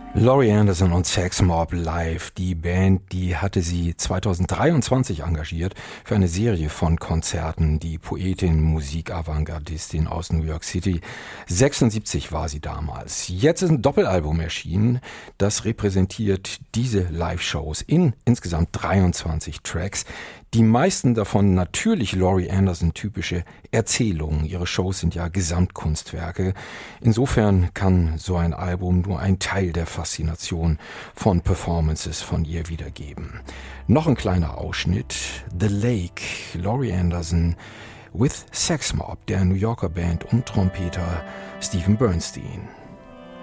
Laurie Anderson und Sex Mob live. Die Band, die hatte sie 2023 engagiert für eine Serie von Konzerten. Die Poetin, Musik-Avantgardistin aus New York City. 76 war sie damals. Jetzt ist ein Doppelalbum erschienen. Das repräsentiert diese Live-Shows in insgesamt 23 Tracks. Die meisten davon natürlich Laurie Anderson typische Erzählungen. Ihre Shows sind ja Gesamtkunstwerke. Insofern kann so ein Album nur einen Teil der Faszination von Performances von ihr wiedergeben. Noch ein kleiner Ausschnitt. The Lake, Laurie Anderson with Sex Mob, der New Yorker Band und Trompeter Stephen Bernstein.